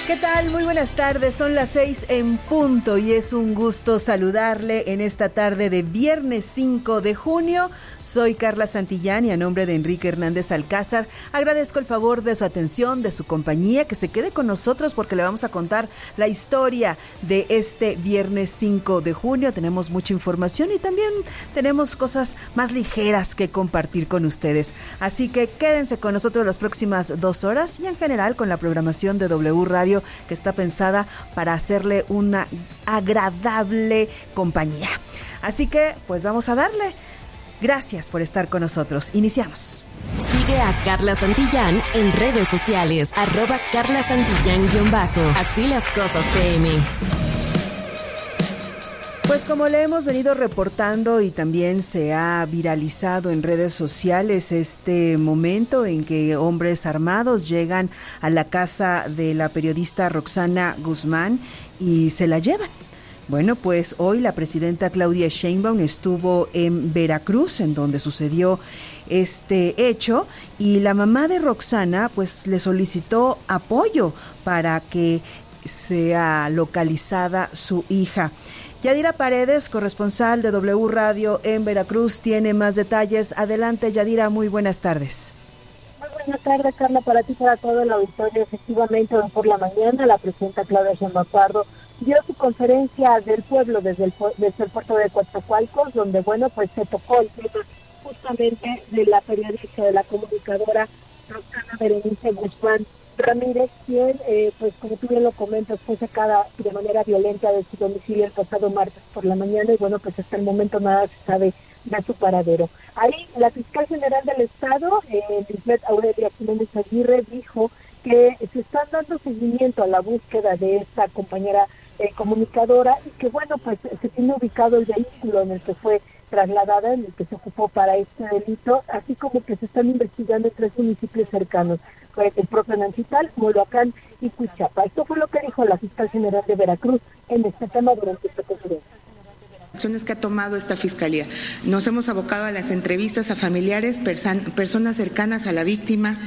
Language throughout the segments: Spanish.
¿Qué tal? Muy buenas tardes, son las 6 en punto y es un gusto saludarle en esta tarde de viernes 5 de junio. Soy Carla Santillán y a nombre de Enrique Hernández Alcázar agradezco el favor de su atención, de su compañía, que se quede con nosotros porque le vamos a contar la historia de este viernes 5 de junio. Tenemos mucha información y también tenemos cosas más ligeras que compartir con ustedes. Así que quédense con nosotros las próximas 2 horas y en general con la programación de W Radio, que está pensada para hacerle una agradable compañía. Así que, pues vamos a darle. Gracias por estar con nosotros. Iniciamos. Sigue a Carla Santillán en redes sociales, @Carla Santillán_. Así las cosas PM. Pues como le hemos venido reportando y también se ha viralizado en redes sociales este momento en que hombres armados llegan a la casa de la periodista Roxana Guzmán y se la llevan. Bueno, pues hoy la presidenta Claudia Sheinbaum estuvo en Veracruz, en donde sucedió este hecho, y la mamá de Roxana pues le solicitó apoyo para que sea localizada su hija. Yadira Paredes, corresponsal de W Radio en Veracruz, tiene más detalles. Adelante, Yadira, muy buenas tardes. Muy buenas tardes, Carla, para ti y para todo el auditorio. Efectivamente, hoy por la mañana la presidenta Claudia Sheinbaum Pardo dio su conferencia del pueblo desde el puerto de Coatzacoalcos, donde, bueno, pues se tocó el tema justamente de la periodista, de la comunicadora Roxana Berenice Guzmán Ramírez, quien, pues como tú bien lo comentas, fue sacada de manera violenta de su domicilio el pasado martes por la mañana y bueno, pues hasta el momento nada se sabe de su paradero. Ahí la fiscal general del Estado, Lisbeth Aurelia Jiménez Aguirre, dijo que se está dando seguimiento a la búsqueda de esta compañera comunicadora y que bueno, pues se tiene ubicado el vehículo en el que fue trasladada, en el que se ocupó para este delito, así como que se están investigando en 3 municipios cercanos, el propio Nancital, Moloacán y Cuichapa. Esto fue lo que dijo la fiscal general de Veracruz en este tema durante esta conferencia. Acciones que ha tomado esta fiscalía. Nos hemos abocado a las entrevistas a familiares, personas cercanas a la víctima.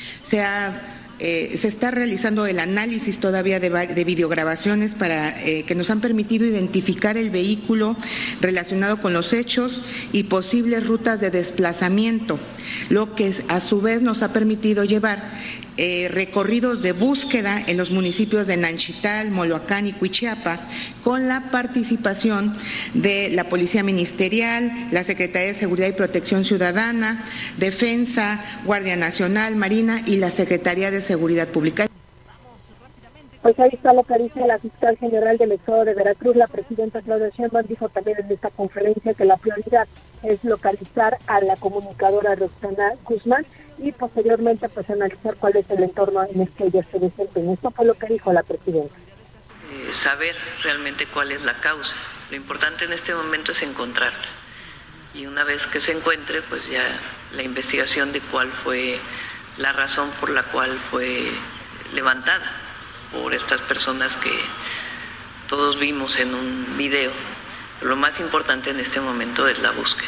Se está realizando el análisis todavía de videograbaciones para que nos han permitido identificar el vehículo relacionado con los hechos y posibles rutas de desplazamiento, lo que a su vez nos ha permitido llevar recorridos de búsqueda en los municipios de Nanchital, Moloacán y Cuichiapa, con la participación de la Policía Ministerial, la Secretaría de Seguridad y Protección Ciudadana, Defensa, Guardia Nacional, Marina y la Secretaría de Seguridad Pública. Pues ahí está lo que dice la fiscal general del Estado de Veracruz. La presidenta Claudia Sheinbaum dijo también en esta conferencia que la prioridad es localizar a la comunicadora Roxana Guzmán y posteriormente pues analizar cuál es el entorno en el que ella se desempeña. Esto fue lo que dijo la presidenta. Saber realmente cuál es la causa. Lo importante en este momento es encontrarla. Y una vez que se encuentre, pues ya la investigación de cuál fue la razón por la cual fue levantada por estas personas que todos vimos en un video. Lo más importante en este momento es la búsqueda.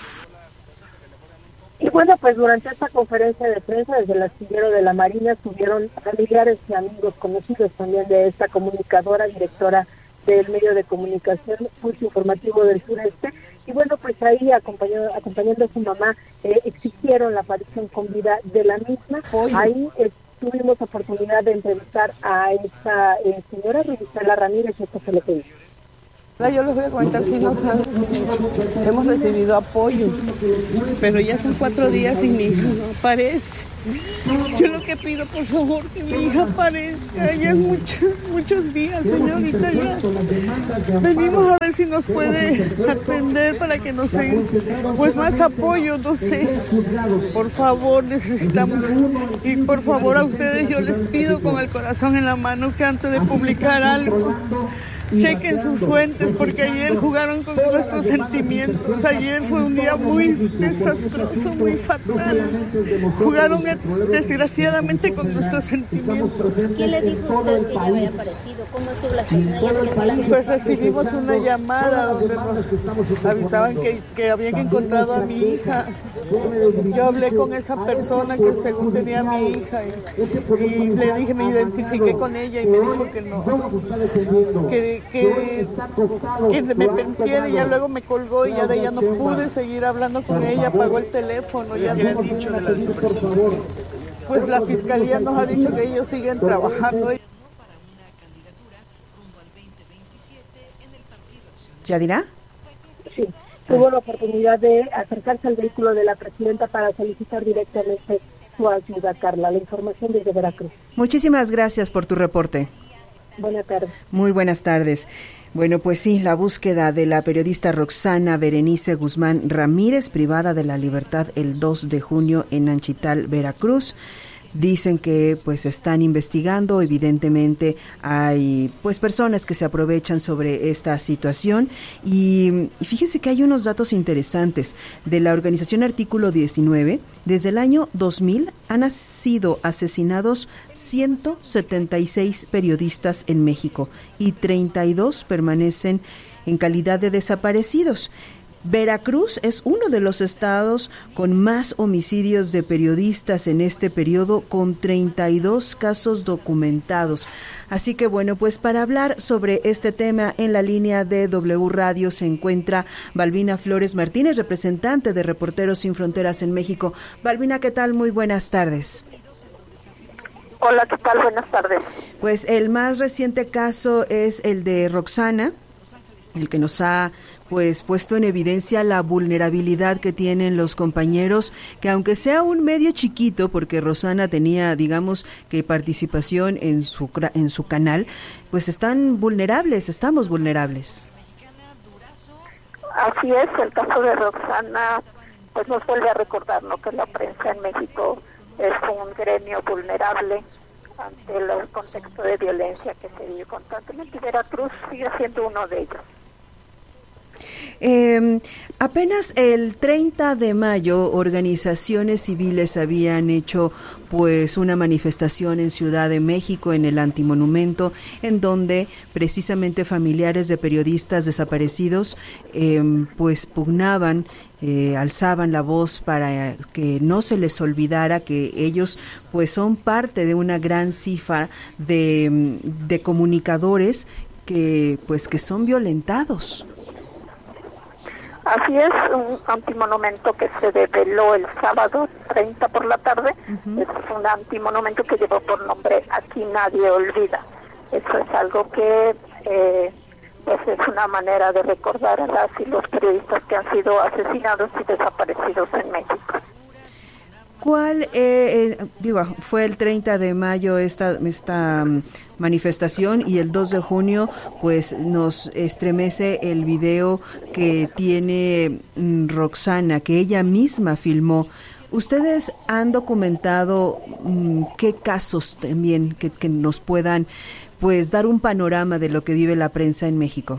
Y bueno, pues durante esta conferencia de prensa desde el astillero de la Marina estuvieron familiares y amigos conocidos también de esta comunicadora, directora del medio de comunicación Pulso Informativo del Sureste. Y bueno, pues ahí acompañando a su mamá, exigieron la aparición con vida de la misma. Ahí tuvimos oportunidad de entrevistar a esta señora Isela Ramírez. Esto se le pedí. Yo les voy a comentar, si no sabes, hemos recibido apoyo, pero ya son 4 días y mi hija no aparece. Yo lo que pido, por favor, que mi hija aparezca. Ya es muchos días, señorita, ya. Venimos a ver si nos puede atender para que nos den pues más apoyo, no sé. Por favor, necesitamos. Y por favor a ustedes yo les pido con el corazón en la mano que antes de publicar algo, chequen sus fuentes, porque ayer jugaron con nuestros sentimientos. Ayer fue un día muy desastroso, muy fatal. Jugaron desgraciadamente con nuestros sentimientos. ¿Quién le dijo a usted que ya había aparecido? ¿Cómo estuvo la situación? Pues recibimos una llamada donde nos avisaban que habían encontrado a mi hija Yo hablé con esa persona que según tenía a mi hija y le dije, me identifiqué con ella y me dijo que no, que me permitiera, y ya luego me colgó y ya de ella no pude seguir hablando con ella, apagó el teléfono. Ya ¿Qué le han dicho de la desaparición? Pues la fiscalía nos ha dicho que ellos siguen trabajando. ¿Yadira? Sí, tuvo la oportunidad de acercarse al vehículo de la presidenta para solicitar directamente su ayuda, Carla. La información desde Veracruz. Muchísimas gracias por tu reporte. Buenas tardes. Muy buenas tardes. Bueno, pues sí, la búsqueda de la periodista Roxana Berenice Guzmán Ramírez, privada de la libertad el 2 de junio en Anchital, Veracruz. Dicen que pues están investigando, evidentemente hay pues personas que se aprovechan sobre esta situación y fíjense que hay unos datos interesantes de la organización Artículo 19. Desde el año 2000 han sido asesinados 176 periodistas en México y 32 permanecen en calidad de desaparecidos. Veracruz es uno de los estados con más homicidios de periodistas en este periodo, con 32 casos documentados. Así que bueno, pues para hablar sobre este tema en la línea de W Radio se encuentra Balbina Flores Martínez, representante de Reporteros Sin Fronteras en México. Balbina, ¿qué tal? Muy buenas tardes. Hola, ¿qué tal? Buenas tardes. Pues el más reciente caso es el de Roxana, el que nos ha pues puesto en evidencia la vulnerabilidad que tienen los compañeros, que aunque sea un medio chiquito, porque Roxana tenía, digamos, que participación en su canal, pues estamos vulnerables. Así es, el caso de Roxana pues nos vuelve a recordar, ¿no?, que la prensa en México es un gremio vulnerable ante el contexto de violencia que se vive constantemente, y Veracruz sigue siendo uno de ellos. Apenas el 30 de mayo organizaciones civiles habían hecho pues una manifestación en Ciudad de México, en el Antimonumento, en donde precisamente familiares de periodistas desaparecidos pues pugnaban, alzaban la voz para que no se les olvidara que ellos pues son parte de una gran cifra de comunicadores que son violentados. Así es, un antimonumento que se develó el sábado 30 por la tarde. Uh-huh. Es un antimonumento que llevó por nombre Aquí Nadie Olvida. Eso es algo que pues es una manera de recordar a las y los periodistas que han sido asesinados y desaparecidos en México. ¿Cuál, fue el 30 de mayo esta manifestación, y el 2 de junio pues nos estremece el video que tiene Roxana, que ella misma filmó? ¿Ustedes han documentado qué casos también que nos puedan pues dar un panorama de lo que vive la prensa en México?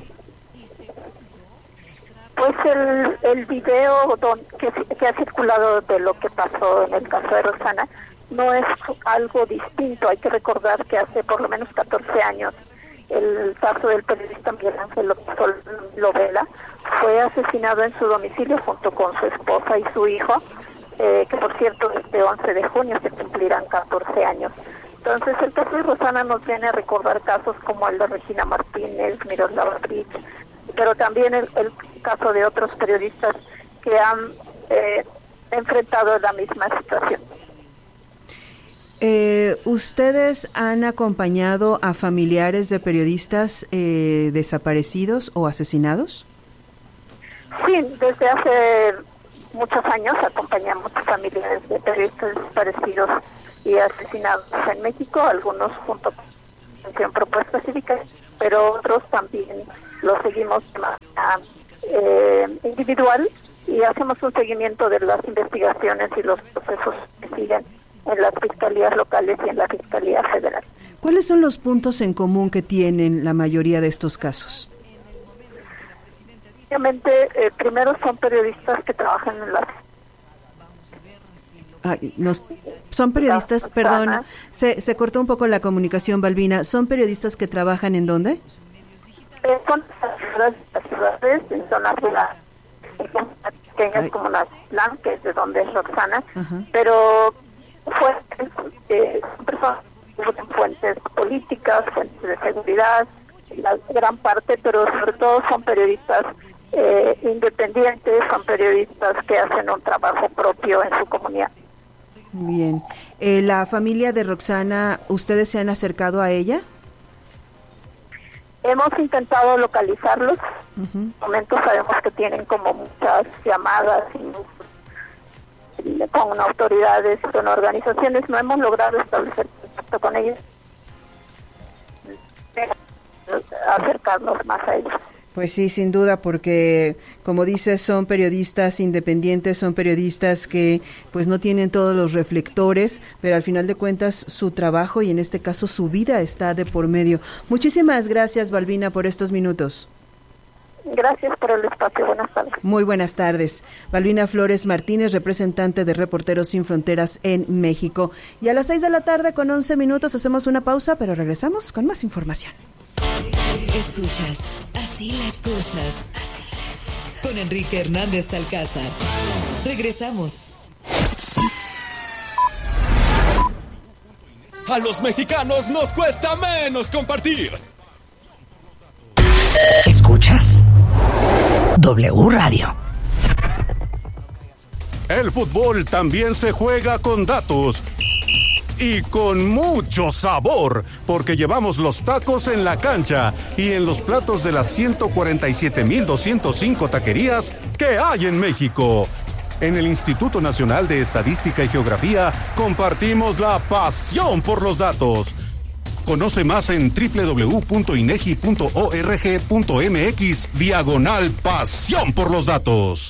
Pues el video que ha circulado de lo que pasó en el caso de Roxana no es algo distinto. Hay que recordar que hace por lo menos 14 años el caso del periodista Miguel Ángel Lovera fue asesinado en su domicilio junto con su esposa y su hijo, que por cierto este 11 de junio se cumplirán 14 años. Entonces el caso de Roxana nos viene a recordar casos como el de Regina Martínez, Miroslava Bridge, pero también el caso de otros periodistas que han enfrentado la misma situación. ¿Ustedes han acompañado a familiares de periodistas desaparecidos o asesinados? Sí, desde hace muchos años acompañamos a familiares de periodistas desaparecidos y asesinados en México, algunos junto con propuestas cívicas, pero otros también lo seguimos de manera individual, y hacemos un seguimiento de las investigaciones y los procesos que siguen en las fiscalías locales y en la Fiscalía Federal. ¿Cuáles son los puntos en común que tienen la mayoría de estos casos? Obviamente, primero son periodistas que trabajan en las... Son periodistas, perdón, se cortó un poco la comunicación, Balbina. ¿Son periodistas que trabajan en dónde? Son las ciudades, en zonas rurales, pequeñas como Nacitlán, que es de donde es Roxana, pero personas en fuentes políticas, fuentes de seguridad, la gran parte, pero sobre todo son periodistas independientes, son periodistas que hacen un trabajo propio en su comunidad. Bien. La familia de Roxana, ¿ustedes se han acercado a ella? Hemos intentado localizarlos. En un momento sabemos que tienen como muchas llamadas con autoridades, con organizaciones. No hemos logrado establecer contacto con ellos, acercarnos más a ellos. Pues sí, sin duda, porque como dices, son periodistas independientes, son periodistas que pues no tienen todos los reflectores, pero al final de cuentas su trabajo y en este caso su vida está de por medio. Muchísimas gracias, Balbina, por estos minutos. Gracias por el espacio. Buenas tardes. Muy buenas tardes. Balbina Flores Martínez, representante de Reporteros Sin Fronteras en México. Y a las 6:11 con 11 minutos hacemos una pausa, pero regresamos con más información. Escuchas Así las cosas con Enrique Hernández Alcázar. Regresamos. A los mexicanos nos cuesta menos compartir. ¿Escuchas? W Radio. El fútbol también se juega con datos. Y con mucho sabor, porque llevamos los tacos en la cancha y en los platos de las 147,205 taquerías que hay en México. En el Instituto Nacional de Estadística y Geografía compartimos la pasión por los datos. Conoce más en www.inegi.org.mx/pasión por los datos.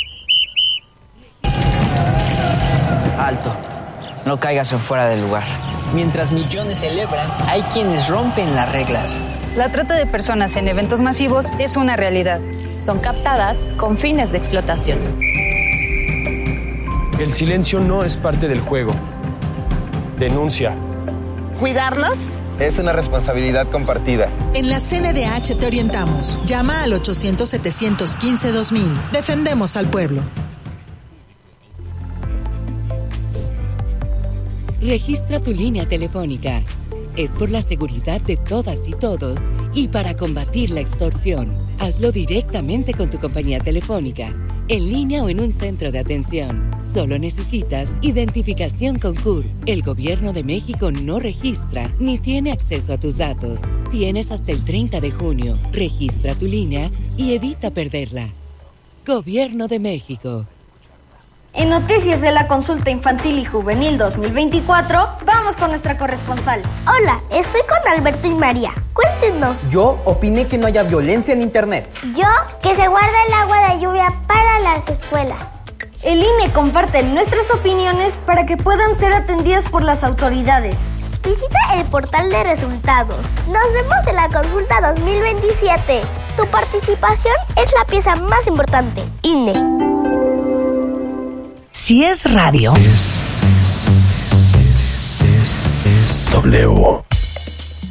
Alto. No caigas en fuera del lugar. Mientras millones celebran, hay quienes rompen las reglas. La trata de personas en eventos masivos es una realidad. Son captadas con fines de explotación. El silencio no es parte del juego. Denuncia. ¿Cuidarlos? Es una responsabilidad compartida. En la CNDH te orientamos. Llama al 800-715-2000. Defendemos al pueblo. Registra tu línea telefónica. Es por la seguridad de todas y todos y para combatir la extorsión. Hazlo directamente con tu compañía telefónica, en línea o en un centro de atención. Solo necesitas identificación con CUR. El Gobierno de México no registra ni tiene acceso a tus datos. Tienes hasta el 30 de junio. Registra tu línea y evita perderla. Gobierno de México. En Noticias de la Consulta Infantil y Juvenil 2024, vamos con nuestra corresponsal. Hola, estoy con Alberto y María. Cuéntenos. Yo opiné que no haya violencia en Internet. Yo, que se guarde el agua de lluvia para las escuelas. El INE comparte nuestras opiniones para que puedan ser atendidas por las autoridades. Visita el portal de resultados. Nos vemos en la consulta 2027. Tu participación es la pieza más importante. INE. Si es radio, es W.